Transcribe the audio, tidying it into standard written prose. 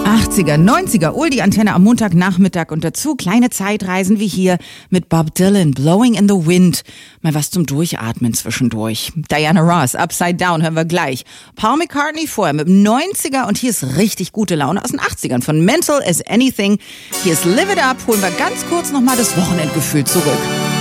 80er, 90er, die Antenne am Montagnachmittag und dazu kleine Zeitreisen wie hier mit Bob Dylan, Blowing in the Wind. Mal was zum Durchatmen zwischendurch. Diana Ross, Upside Down hören wir gleich. Paul McCartney vorher mit dem 90er und hier ist richtig gute Laune aus den 80ern von Mental as Anything. Hier ist Live It Up, holen wir ganz kurz nochmal das Wochenendgefühl zurück.